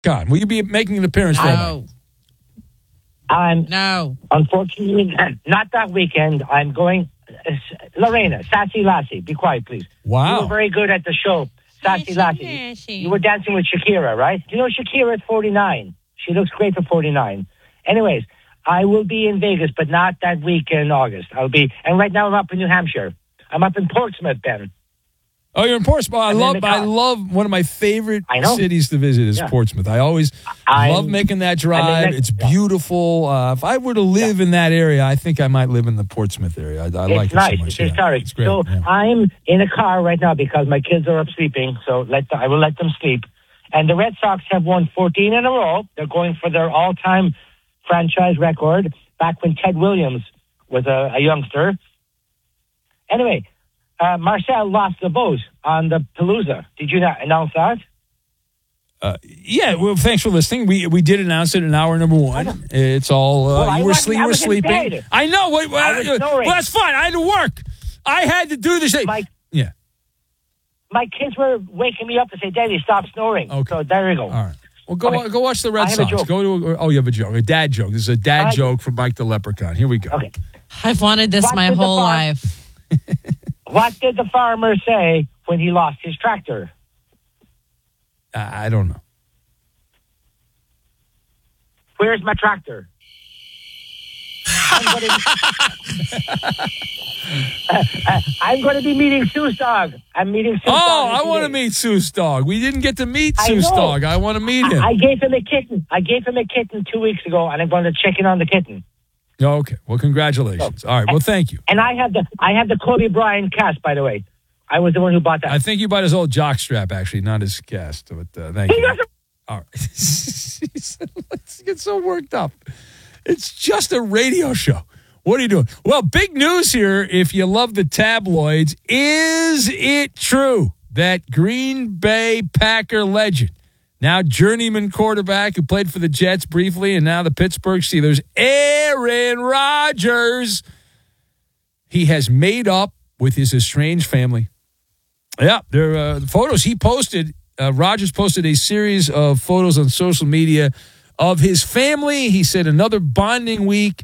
God, will you be making an appearance there? No. No. Unfortunately, not that weekend. I'm going. Lorena, Sassy Lassie, be quiet, please. Wow. You were very good at the show, Sassy Lassie. You were dancing with Shakira, right? Do you know Shakira at 49? She looks great for 49. Anyways, I will be in Vegas, but not that week in August. And right now I'm up in New Hampshire. I'm up in Portsmouth, Ben. Oh, you're in Portsmouth. I love one of my favorite cities to visit is Portsmouth. I always love making that drive. It's beautiful. If I were to live in that area, I think I might live in the Portsmouth area. I like it so much. It's historic. It's great. So I'm in a car right now because my kids are up sleeping. So I will let them sleep. And the Red Sox have won 14 in a row. They're going for their all-time franchise record back when Ted Williams was a youngster. Anyway. Marcel lost the vote on the Palooza. Did you not announce that? Yeah, well, thanks for listening. We did announce it in hour number one. It's all, you were sleeping. I know. Well, that's fine. I had to work. I had to do this. My kids were waking me up to say, Daddy, stop snoring. Okay. So there you go. All right. Well, go watch the Red Sox. You have a joke. A dad joke. This is a dad joke from Mike the Leprechaun. Here we go. Okay. I've wanted this my whole life. What did the farmer say when he lost his tractor? I don't know. Where's my tractor? I'm going to be meeting Seuss Dog. I'm meeting Seuss Dog. Oh, I want to meet Seuss Dog. We didn't get to meet Seuss Dog. I want to meet him. I gave him a kitten. 2 weeks ago, and I'm going to check in on the kitten. Okay. Well, congratulations. All right. Well, thank you. And I have the Kobe Bryant cast, by the way. I was the one who bought that. I think you bought his old jockstrap, actually, not his cast. But thank you. All right. Let's get so worked up. It's just a radio show. What are you doing? Well, big news here, if you love the tabloids. Is it true that Green Bay Packer legend, now journeyman quarterback who played for the Jets briefly and now the Pittsburgh Steelers, Aaron Rodgers, he has made up with his estranged family? Yeah, there are photos he posted. Rodgers posted a series of photos on social media of his family. He said another bonding week,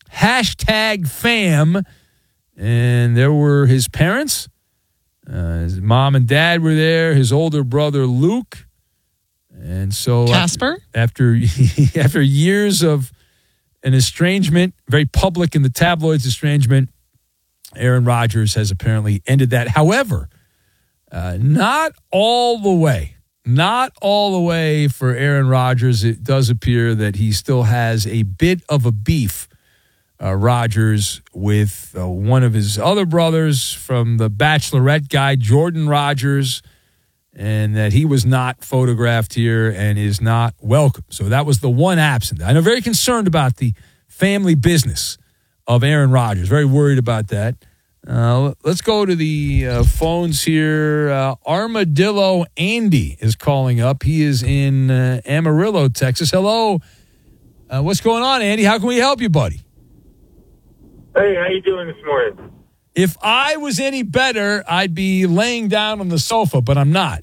#fam. And there were his parents. His mom and dad were there, his older brother Luke. And so Casper? After years of an estrangement, very public in the tabloids estrangement, Aaron Rodgers has apparently ended that. However, not all the way. Not all the way for Aaron Rodgers. It does appear that he still has a bit of a beef, Rodgers, with one of his other brothers from the Bachelorette guy, Jordan Rodgers, and that he was not photographed here and is not welcome. So that was the one absent. I know, very concerned about the family business of Aaron Rodgers. Very worried about that. Let's go to the phones here. Armadillo Andy is calling up. He is in Amarillo, Texas. Hello. What's going on, Andy? How can we help you, buddy? Hey, how you doing this morning? If I was any better, I'd be laying down on the sofa, but I'm not.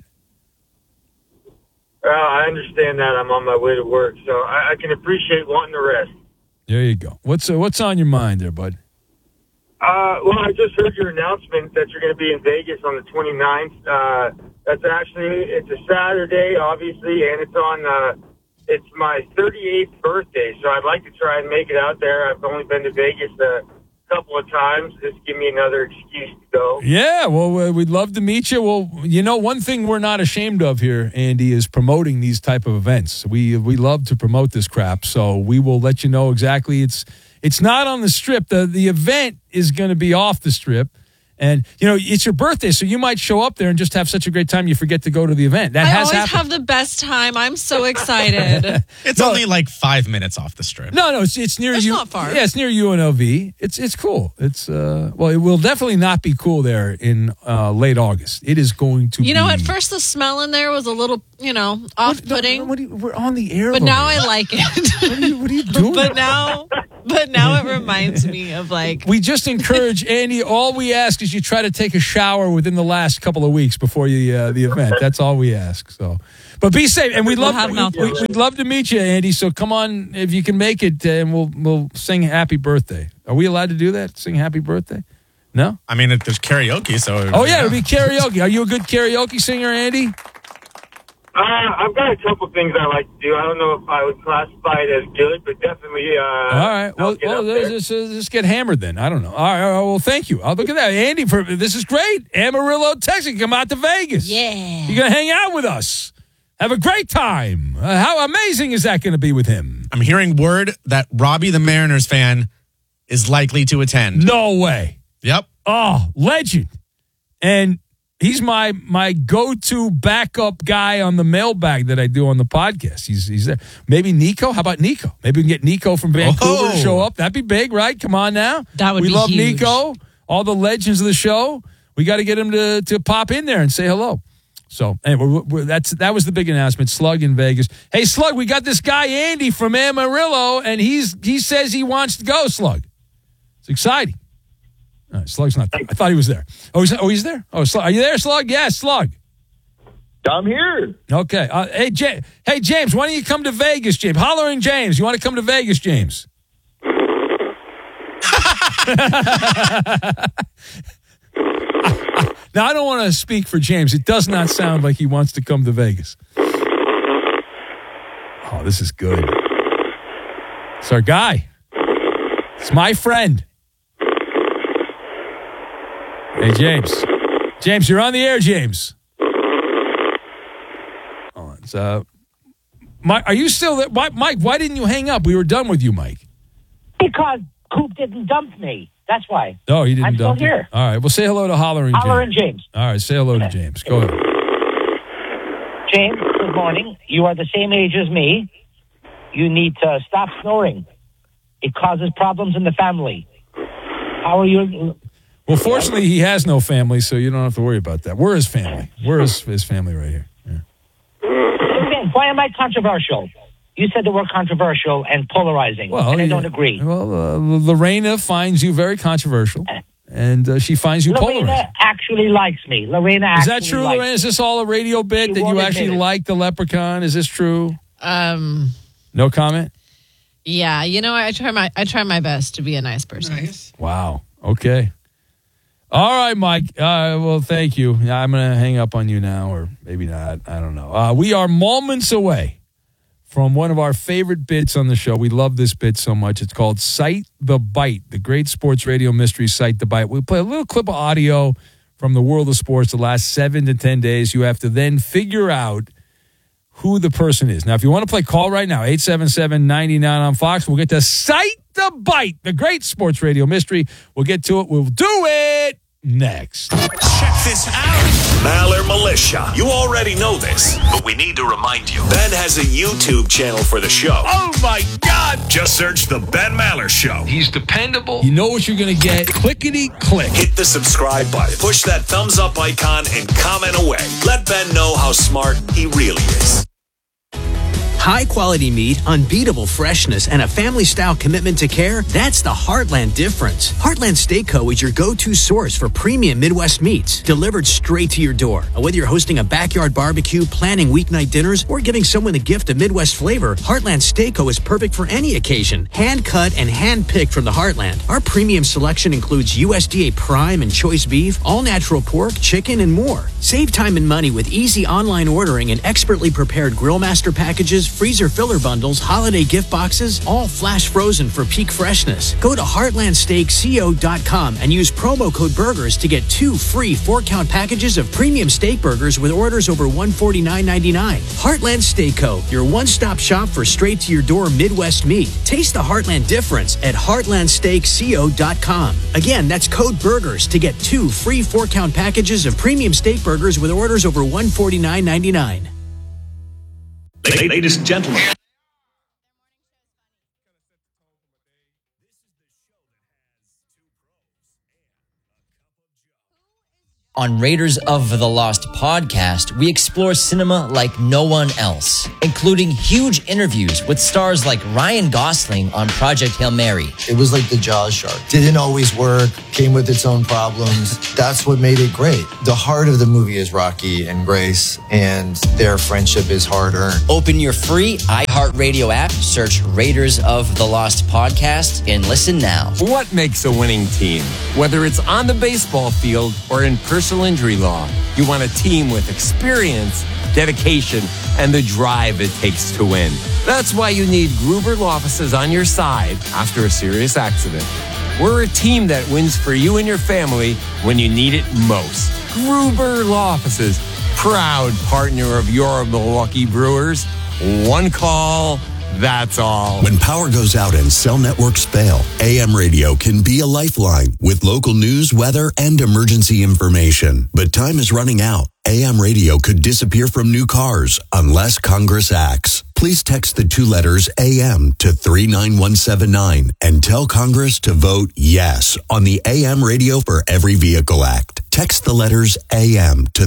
I understand that. I'm on my way to work, so I can appreciate wanting to rest. There you go. What's on your mind there, bud? Well, I just heard your announcement that you're going to be in Vegas on the 29th. It's a Saturday, obviously, and it's my 38th birthday, so I'd like to try and make it out there. I've only been to Vegas a couple of times. Just give me another excuse to go. Yeah, well, we'd love to meet you. Well, one thing we're not ashamed of here, Andy, is promoting these type of events. We love to promote this crap, so we will let you know exactly. It's not on the Strip. The event is going to be off the Strip. And, it's your birthday, so you might show up there and just have such a great time you forget to go to the event. I always have the best time. I'm so excited. It's only like 5 minutes off the Strip. No, it's near it's you. It's not far. Yeah, it's near UNLV. It's cool. It will definitely not be cool there in late August. It is going to be. At first the smell in there was a little, off-putting. We're on the air. But now I like it. What are you doing? But now But now it reminds me of like We just encourage Andy. All we ask is you try to take a shower within the last couple of weeks before the event. That's all we ask. So, but be safe, and we'd love we'd love to meet you, Andy. So come on if you can make it, and we'll sing Happy Birthday. Are we allowed to do that? Sing Happy Birthday? No. I mean, there's karaoke, so. Oh yeah, it'll be karaoke. Are you a good karaoke singer, Andy? I've got a couple things I like to do. I don't know if I would classify it as good, but definitely. All right. Well, let's get hammered then. I don't know. All right. Well, thank you. I'll look at that, Andy. This is great. Amarillo, Texas. Come out to Vegas. Yeah. You're gonna hang out with us. Have a great time. How amazing is that going to be with him? I'm hearing word that Robbie, the Mariners fan, is likely to attend. No way. Yep. Oh, legend. And he's my go-to backup guy on the mailbag that I do on the podcast. He's there. Maybe Nico. How about Nico? Maybe we can get Nico from Vancouver to show up. That'd be big, right? Come on now. That would be We love huge. Nico. All the legends of the show. We got to get him to pop in there and say hello. So anyway, that was the big announcement. Slug in Vegas. Hey, Slug, we got this guy Andy from Amarillo, and he says he wants to go. Slug, it's exciting. All right, Slug's not there. I thought he was there. Oh, he's there. Oh, Slug, are you there, Slug? Yes, Slug. I'm here. Okay. Hey, James, why don't you come to Vegas, James? Hollering James, you want to come to Vegas, James? Now, I don't want to speak for James. It does not sound like he wants to come to Vegas. Oh, this is good. It's our guy. It's my friend. Hey, James. James, you're on the air, James. Oh, it's, Mike, are you still there? Mike, why didn't you hang up? We were done with you, Mike. Because Coop didn't dump me. That's why. No, he didn't I'm dump still you. here. All right. Well, say hello to Hollering James. All right. Say hello to James. Go ahead. James, good morning. You are the same age as me. You need to stop snoring. It causes problems in the family. How are you? Well, fortunately, he has no family, so you don't have to worry about that. We're his family. We're his family right here. Yeah. Why am I controversial? You said the word controversial and polarizing, and I don't agree. Well, Lorena finds you very controversial, and she finds you polarizing. Lorena actually likes me. Is that true, Lorena? Is this all a radio bit that you actually like the leprechaun? Is this true? No comment? Yeah, I try my best to be a nice person. Nice. Wow. Okay. All right, Mike. Well, thank you. I'm going to hang up on you now, or maybe not. I don't know. We are moments away from one of our favorite bits on the show. We love this bit so much. It's called Cite the Bite, the great sports radio mystery Cite the Bite. We play a little clip of audio from the world of sports the last 7 to 10 days. You have to then figure out who the person is. Now, if you want to play, call right now, 877-99 on Fox. We'll get to Cite the Bite, the great sports radio mystery. We'll get to it. We'll do it next. Check this out. Maller Militia. You already know this, but we need to remind you. Ben has a YouTube channel for the show. Oh, my God. Just search The Ben Maller Show. He's dependable. You know what you're going to get. Clickety-click. Hit the subscribe button. Push that thumbs up icon and comment away. Let Ben know how smart he really is. High quality meat, unbeatable freshness, and a family style commitment to care, that's the Heartland difference. Heartland Steak Co. is your go-to source for premium Midwest meats, delivered straight to your door. Whether you're hosting a backyard barbecue, planning weeknight dinners, or giving someone a gift of Midwest flavor, Heartland Steak Co. is perfect for any occasion. Hand cut and hand picked from the Heartland. Our premium selection includes USDA prime and choice beef, all natural pork, chicken, and more. Save time and money with easy online ordering and expertly prepared grill master packages, freezer filler bundles, holiday gift boxes, all flash frozen for peak freshness. Go to heartlandsteakco.com and use promo code BURGERS to get 2 free 4-count packages of premium steak burgers with orders over $149.99. Heartland Steak Co., your one-stop shop for straight-to-your-door Midwest meat. Taste the Heartland difference at heartlandsteakco.com. Again, that's code BURGERS to get 2 free 4-count packages of premium steak burgers with orders over $149.99. Ladies and gentlemen. On Raiders of the Lost podcast, we explore cinema like no one else, including huge interviews with stars like Ryan Gosling on Project Hail Mary. It was like the Jaws shark. Didn't always work, came with its own problems. That's what made it great. The heart of the movie is Rocky and Grace, and their friendship is hard-earned. Open your free iHeartRadio app, search Raiders of the Lost podcast, and listen now. What makes a winning team? Whether it's on the baseball field or in personal injury law, you want a team with experience, dedication, and the drive it takes to win. That's why you need Gruber Law Offices on your side after a serious accident. We're a team that wins for you and your family when you need it most. Gruber Law Offices, proud partner of your Milwaukee Brewers. One call, that's all. When power goes out and cell networks fail, AM radio can be a lifeline with local news, weather, and emergency information. But time is running out. AM radio could disappear from new cars unless Congress acts. Please text the 2 letters AM to 39179 and tell Congress to vote yes on the AM Radio for Every Vehicle Act. Text the letters AM to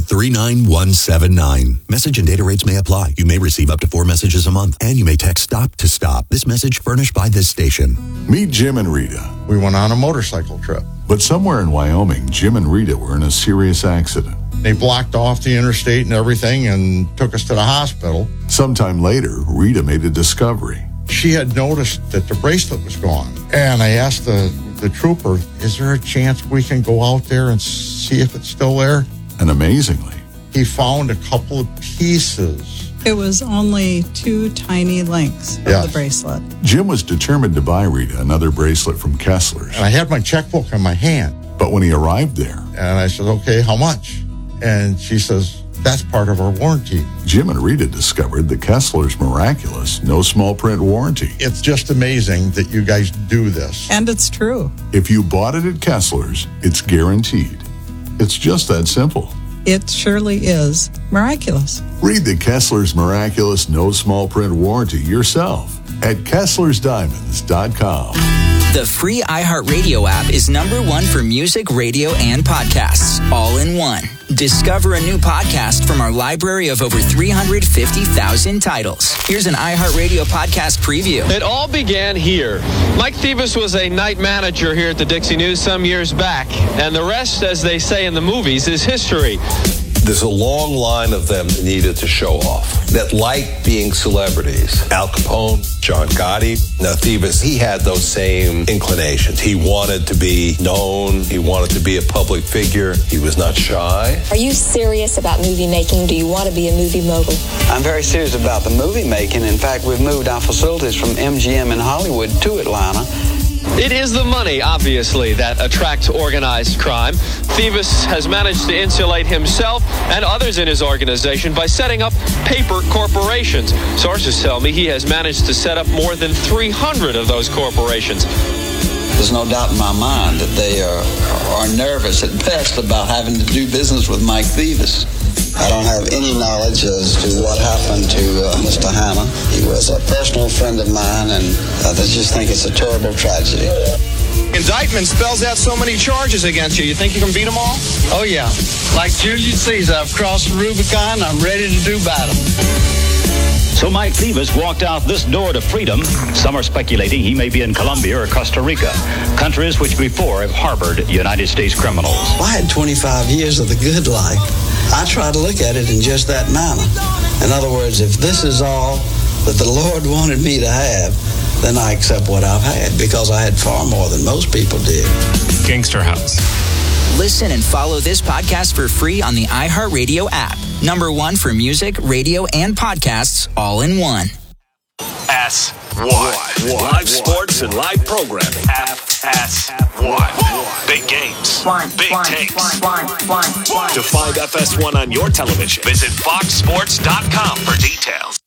39179. Message and data rates may apply. You may receive up to 4 messages a month, and you may text STOP to STOP. This message furnished by this station. Meet Jim and Rita. We went on a motorcycle trip. But somewhere in Wyoming, Jim and Rita were in a serious accident. They blocked off the interstate and everything and took us to the hospital. Sometime later, Rita made a discovery. She had noticed that the bracelet was gone. And I asked the trooper, is there a chance we can go out there and see if it's still there? And amazingly, he found a couple of pieces. It was only 2 tiny links of the bracelet. Jim was determined to buy Rita another bracelet from Kessler's. And I had my checkbook in my hand. But when he arrived there, and I said, okay, how much? And she says, that's part of our warranty. Jim and Rita discovered the Kessler's miraculous no small print warranty. It's just amazing that you guys do this. And it's true. If you bought it at Kessler's, it's guaranteed. It's just that simple. It surely is miraculous. Read the Kessler's miraculous no small print warranty yourself at Kessler'sDiamonds.com. The free iHeartRadio app is #1 for music, radio, and podcasts, all in one. Discover a new podcast from our library of over 350,000 titles. Here's an iHeartRadio podcast preview. It all began here. Mike Thieves was a night manager here at the Dixie News some years back, and the rest, as they say in the movies, is history. There's a long line of them that needed to show off, that liked being celebrities. Al Capone, John Gotti. Now, Thieves, he had those same inclinations. He wanted to be known. He wanted to be a public figure. He was not shy. Are you serious about movie making? Do you want to be a movie mogul? I'm very serious about the movie making. In fact, we've moved our facilities from MGM in Hollywood to Atlanta. It is the money, obviously, that attracts organized crime. Thieves has managed to insulate himself and others in his organization by setting up paper corporations. Sources tell me he has managed to set up more than 300 of those corporations. There's no doubt in my mind that they are nervous at best about having to do business with Mike Thieves. I don't have any knowledge as to what happened to Mr. Hanna. He was a personal friend of mine, and I just think it's a terrible tragedy. Indictment spells out so many charges against you. You think you can beat them all? Oh, yeah. Like Julius Caesar, I've crossed the Rubicon. I'm ready to do battle. So Mike Thieves walked out this door to freedom. Some are speculating he may be in Colombia or Costa Rica, countries which before have harbored United States criminals. I had 25 years of the good life. I try to look at it in just that manner. In other words, if this is all that the Lord wanted me to have, then I accept what I've had, because I had far more than most people did. Gangster House. Listen and follow this podcast for free on the iHeartRadio app. #1 for music, radio, and podcasts, all in one. FS1. Live sports and live programming. FS1. Big games. Big takes. To find FS1 on your television, visit foxsports.com for details.